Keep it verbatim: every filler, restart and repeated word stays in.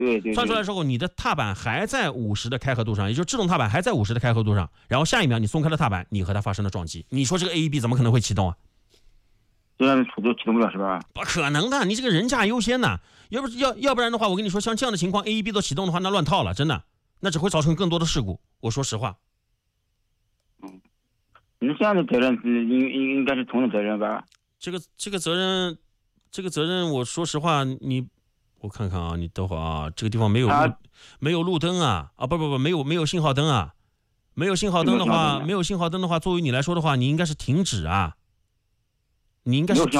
对对， 窜出来之后，你的踏板还在五十的开合度上，也就是制动踏板还在五十的开合度上，然后下一秒你松开了踏板，你和它发生了撞击，你说这个 A E B 怎么可能会启动啊？ 这样土都启动不了是吧？ 不可能的，你这个人价优先呐，要不要要不然的话，我跟你说，像这样的情况 ，A E B 都启动的话，那乱套了，真的，那只会造成更多的事故。我说实话。 嗯，你这样的责任是应应应该是同等责任吧？ 这个这个责任，这个责任，我说实话，你。我看看啊，你等会儿啊，这个地方没有路，没有路灯啊，啊不不不，没有没有信号灯啊，没有信号灯的话，没有信号灯的话，作为你来说的话，你应该是停止啊，你应该是